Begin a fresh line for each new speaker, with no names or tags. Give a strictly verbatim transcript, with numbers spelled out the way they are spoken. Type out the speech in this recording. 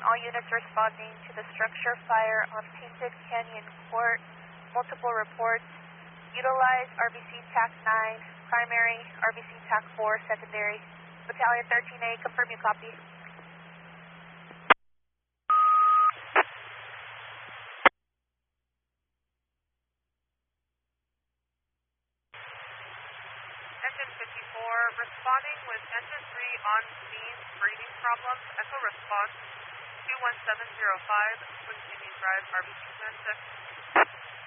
all units responding to the structure fire on Painted Canyon Court. Multiple reports. Utilize R B C TAC nine, primary, R B C TAC four, secondary. Battalion thirteen A, confirm you copy.
Engine fifty-four, responding with engine three on scene, breathing problems, echo response two one seven zero five, continue drive R B C command six.